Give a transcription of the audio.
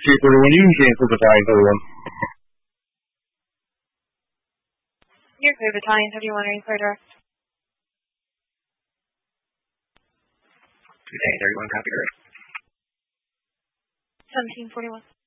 341, you can cancel Battalion 31. You're clear, Battalion 31, are you clear direct? Battalion 31, copy direct. 1741.